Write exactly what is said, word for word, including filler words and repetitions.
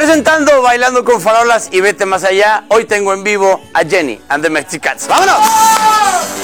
Presentando Bailando con Farolas y Vete Más Allá, hoy tengo en vivo a Jenny and the Mexicats. ¡Vámonos!